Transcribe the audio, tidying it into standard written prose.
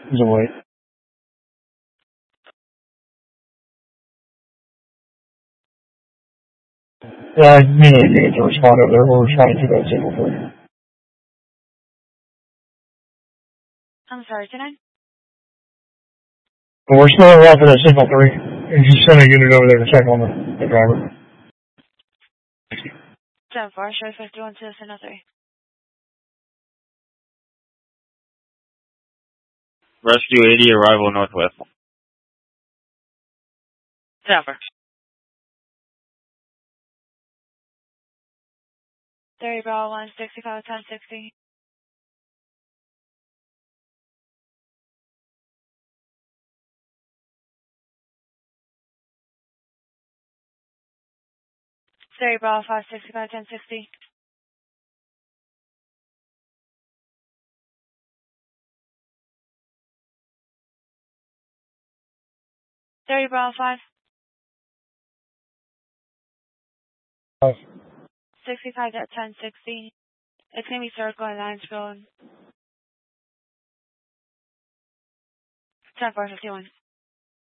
He's away. Yeah, me needed to respond over there. We're trying to do that signal for you. I'm sorry, tonight? But we're still around for that signal 3. And just send a unit over there to check on the driver. 10-4, show 51 to signal 3. Rescue 80, arrival northwest. 10-4. 30 Bravo 165 1060. Surrey Bravo 565 1060. 30 Bravo 5. 65 at 1060. It's going to be Circle and Lines Road. 10-4 51.